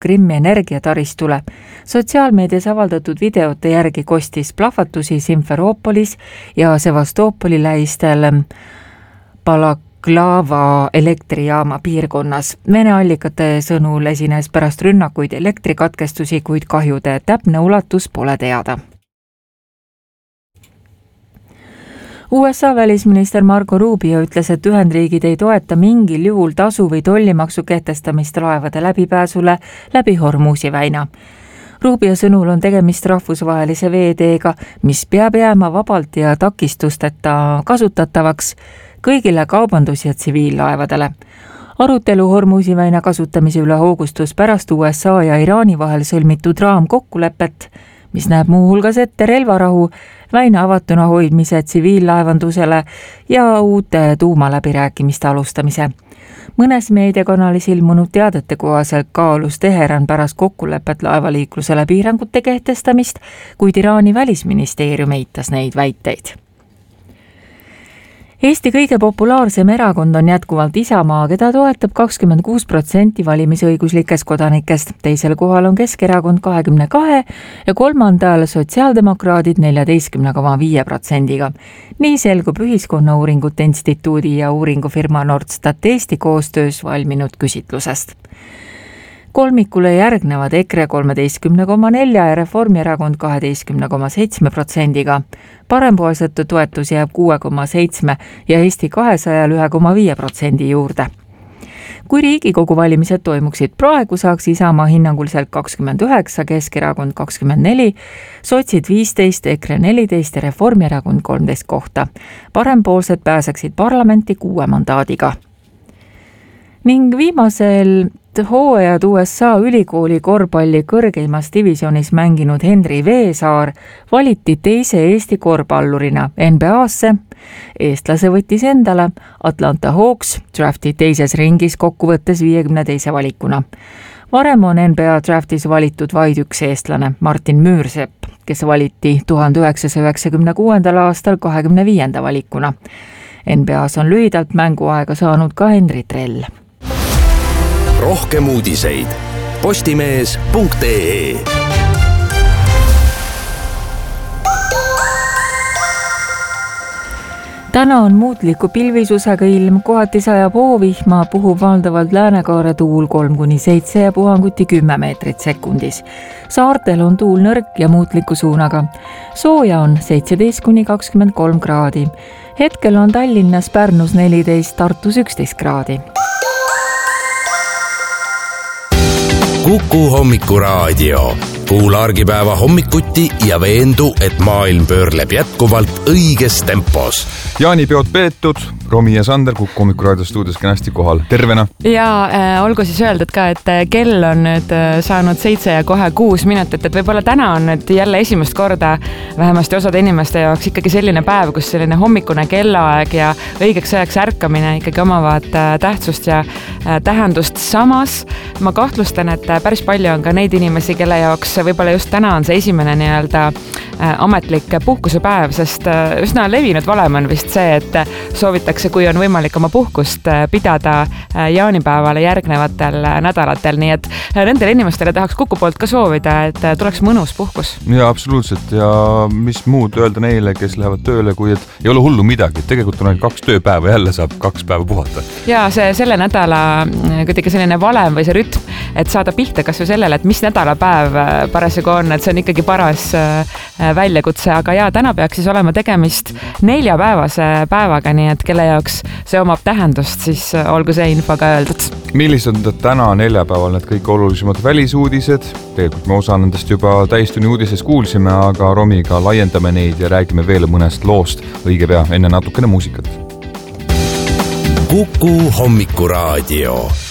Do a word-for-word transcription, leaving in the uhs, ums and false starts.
Krimmi energiataristule. Sotsiaalmeedias avaldatud videote järgi kostis plahvatusi Simferoopolis ja Sevastopoli lähistel Balaklava elektrijaama piirkonnas. Vene allikate sõnul esines pärast rünnakuid elektrikatkestusi, kuid kahjude täpne ulatus pole teada. U S A välisminister Marco Rubio ütles, et Ühendriigid ei toeta mingil juhul tasu või tollimaksu kehtestamist laevade läbipääsule läbi Hormuzi väina. Rubio sõnul on tegemist rahvusvahelise veeteega, mis peab jääma vabalt ja takistusteta kasutatavaks kõigile kaubandus- ja tsiviillaevadele. Arutelu Hormuzi väina kasutamise üle hoogustus pärast U S A ja Iraani vahel sõlmitud raamkokkulepet, mis näeb muuhulgas ette relvarahu, väina avatuna hoidmise tsiviillaevandusele ja uute tuumaläbirääkimiste alustamise. Mõnes meediakanalis ilmunud teadete kohaselt kaalus Teheran pärast kokkulepet laevaliiklusele piirangute kehtestamist, kuid Iraani välisministeerium eitas neid väiteid. Eesti kõige populaarsem erakond on jätkuvalt Isamaa, keda toetab kakskümmend kuus protsenti valimisõiguslikest kodanikest. Teisel kohal on Keskerakond kahekümne kahe ja kolmandal sotsiaaldemokraadid neljateistkümne koma viie protsendiga. Nii selgub Ühiskonnauuringute Instituudi ja uuringufirma Nordstat Eesti koostöös valminud küsitlusest. Kolmikule järgnevad EKRE kolmeteistkümne koma nelja ja Reformierakond kaheteistkümne koma seitsme protsendiga. Parempoolsete toetus jääb kuue koma seitsme ja Eesti kahesajal ühe koma viie protsendi juurde. Kui Riigikogu valimised toimuksid praegu, saaks Isamaa hinnanguliselt kakskümmend üheksa, Keskerakond kakskümmend neli, sotsid viisteist, EKRE neliteist ja Reformierakond kolmteist kohta. Parempoolsed pääseksid parlamenti kuue mandaadiga. Ning viimasel hooajad U S A ülikooli korvpalli kõrgeimas divisionis mänginud Henri Veesaar valiti teise Eesti korvpallurina N B A-sse. Eestlase võttis endale Atlanta Hawks drafti teises ringis kokkuvõttes viiekümne teise valikuna. Varem on N B A draftis valitud vaid üks eestlane, Martin Müürsepp, kes valiti tuhande üheksasaja üheksakümne kuuendal aastal kahekümne viienda valikuna. N B A-s on lühidalt mänguaega saanud ka Henri Trell. Rohkem uudiseid postimees punkt ee. Täna on muutliku pilvisusega ilm, kohati sajab hoovihma, puhub valdavalt läänekaare tuul kolm kuni seitse ja puhanguti kümme meetrit sekundis. Saartel on tuul nõrk ja muutliku suunaga. Sooja on seitseteist kuni kakskümmend kolm kraadi. Hetkel on Tallinnas, Pärnus neliteist, Tartus üksteist kraadi. Kuku hommikuraadio. Kuula argipäeva hommikuti ja veendu, et maailm pöörleb jätkuvalt õiges tempos. Jaanipeod peetud, Romi ja Sander Kuku hommikuraadio stuudios kenasti kohal. Tervena! Ja äh, olgu siis öeldud ka, et kell on nüüd äh, saanud seitse ja kohe kuus minutit, et võib-olla täna on nüüd jälle esimest korda vähemasti osade inimeste jaoks ikkagi selline päev, kus selline hommikune kellaaeg ja õigeks ajaks ärkamine ikkagi omavad äh, tähtsust ja äh, tähendust. Samas ma kahtlustan, et äh, päris palju on ka neid inimesi, kelle jaoks võib-olla just täna on see esimene nii-öelda ametlik puhkusepäev, sest üsna levinud valem on vist see, et soovitakse, kui on võimalik oma puhkust pidada jaanipäevale järgnevatel nädalatel, nii et nendele inimestele tahaks Kuku poolt ka soovida, et tuleks mõnus puhkus. Ja absoluutselt ja mis muud öelda neile, kes lähevad tööle, kui et ei ole hullu midagi, tegelikult on ainult kaks tööpäeva, jälle saab kaks päeva puhata. Ja see selle nädala kuidagi selline valem või see rütm, et saada pihta kas või sellele, et mis nädalapäev parasjagu on, et see on ikkagi paras väljakutse, aga ja täna peaks siis olema tegemist neljapäevase päevaga, nii et kelle jaoks see omab tähendust, siis olgu see info ka öeldud. Millised on täna neljapäeval need kõik olulisemad välisuudised? Tegelikult me osa nendest juba täistunni uudises kuulsime, aga Romiga laiendame neid ja räägime veel mõnest loost õige pea enne natukene muusikat. Kuku hommikuraadio.